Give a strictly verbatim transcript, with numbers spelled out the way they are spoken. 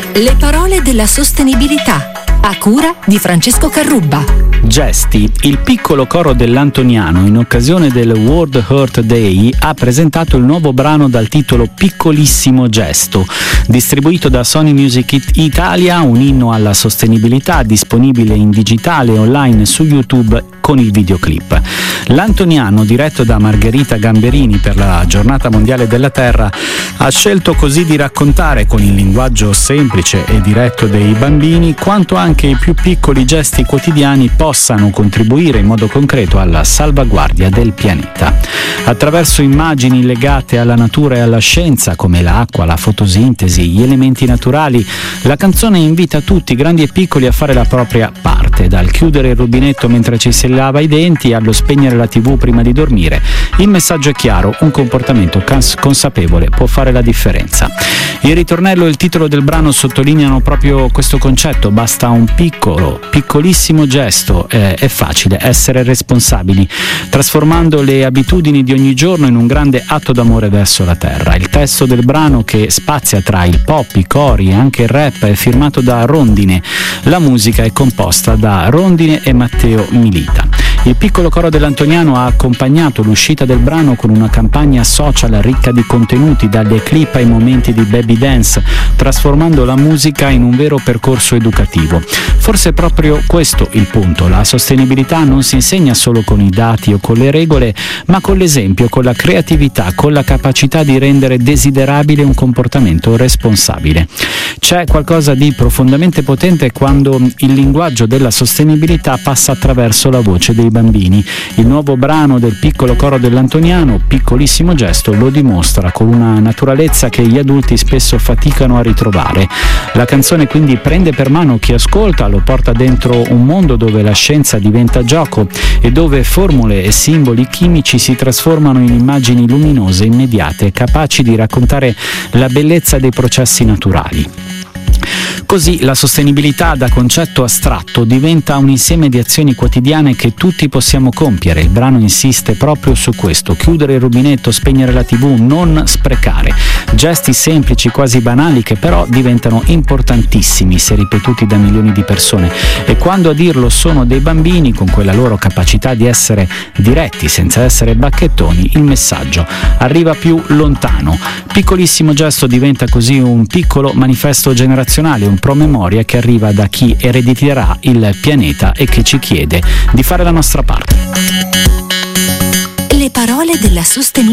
Le parole della sostenibilità, a cura di Francesco Carrubba. Gesti, il piccolo coro dell'Antoniano, in occasione del World Earth Day, ha presentato il nuovo brano dal titolo Piccolissimo Gesto, distribuito da Sony Music Italia, un inno alla sostenibilità, disponibile in digitale e online su YouTube con il videoclip. L'Antoniano, diretto da Margherita Gamberini per la Giornata Mondiale della Terra, ha scelto così di raccontare con il linguaggio semplice e diretto dei bambini quanto anche i più piccoli gesti quotidiani possano contribuire in modo concreto alla salvaguardia del pianeta. Attraverso immagini legate alla natura e alla scienza, come l'acqua, la fotosintesi, gli elementi naturali, la canzone invita tutti, grandi e piccoli, a fare la propria parte, dal chiudere il rubinetto mentre ci si lava i denti allo spegnere la tivù prima di dormire. Il messaggio è chiaro: un comportamento cons- consapevole può fare la differenza. Il ritornello e il titolo del brano sottolineano proprio questo concetto: basta un piccolo, piccolissimo gesto, eh, è facile essere responsabili, trasformando le abitudini di ogni giorno in un grande atto d'amore verso la terra. Il testo del brano, che spazia tra il pop, i cori e anche il rap, è firmato da Rondine. La musica è composta da Rondine e Matteo Milita. Il piccolo coro dell'Antoniano ha accompagnato l'uscita del brano con una campagna social ricca di contenuti, dalle clip ai momenti di baby dance, trasformando la musica in un vero percorso educativo. Forse è proprio questo il punto: la sostenibilità non si insegna solo con i dati o con le regole, ma con l'esempio, con la creatività, con la capacità di rendere desiderabile un comportamento responsabile. C'è qualcosa di profondamente potente quando il linguaggio della sostenibilità passa attraverso la voce dei bambini. Il nuovo brano del piccolo coro dell'Antoniano, Piccolissimo Gesto, lo dimostra con una naturalezza che gli adulti spesso faticano a ritrovare. La canzone quindi prende per mano chi ascolta, lo porta dentro un mondo dove la scienza diventa gioco e dove formule e simboli chimici si trasformano in immagini luminose, immediate, capaci di raccontare la bellezza dei processi naturali. Così la sostenibilità, da concetto astratto, diventa un insieme di azioni quotidiane che tutti possiamo compiere. Il brano insiste proprio su questo: chiudere il rubinetto, spegnere la tivù, non sprecare. Gesti semplici, quasi banali, che però diventano importantissimi se ripetuti da milioni di persone. E quando a dirlo sono dei bambini, con quella loro capacità di essere diretti senza essere bacchettoni, il messaggio arriva più lontano. Piccolissimo Gesto diventa così un piccolo manifesto generazionale, un promemoria che arriva da chi erediterà il pianeta e che ci chiede di fare la nostra parte. Le parole della sostenibilità.